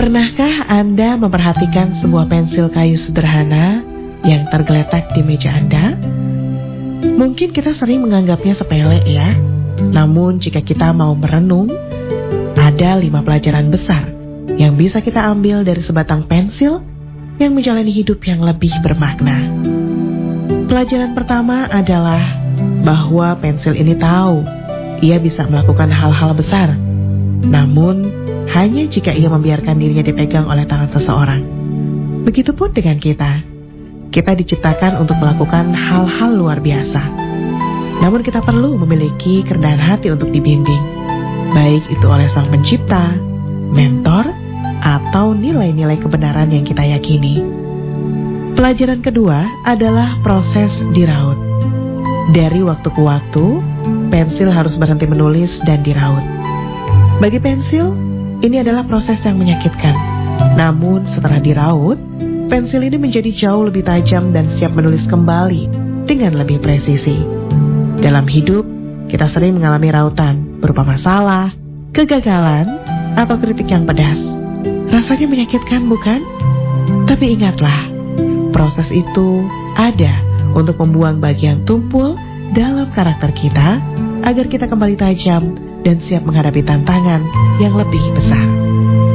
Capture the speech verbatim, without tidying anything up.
Pernahkah Anda memperhatikan sebuah pensil kayu sederhana yang tergeletak di meja Anda? Mungkin kita sering menganggapnya sepele ya. Namun jika kita mau merenung, ada lima pelajaran besar yang bisa kita ambil dari sebatang pensil yang menjalani hidup yang lebih bermakna. Pelajaran pertama adalah bahwa pensil ini tahu ia bisa melakukan hal-hal besar, namun hanya jika ia membiarkan dirinya dipegang oleh tangan seseorang. Begitupun dengan kita. Kita diciptakan untuk melakukan hal-hal luar biasa. Namun kita perlu memiliki kerendahan hati untuk dibimbing, baik itu oleh Sang Pencipta, mentor, atau nilai-nilai kebenaran yang kita yakini. Pelajaran kedua adalah proses diraut. Dari waktu ke waktu, pensil harus berhenti menulis dan diraut. Bagi pensil, ini adalah proses yang menyakitkan. Namun setelah diraut, pensil ini menjadi jauh lebih tajam dan siap menulis kembali dengan lebih presisi. Dalam hidup, kita sering mengalami rautan berupa masalah, kegagalan, atau kritik yang pedas. Rasanya menyakitkan, bukan? Tapi ingatlah, proses itu ada untuk membuang bagian tumpul dalam karakter kita agar kita kembali tajam dan siap menghadapi tantangan yang lebih besar.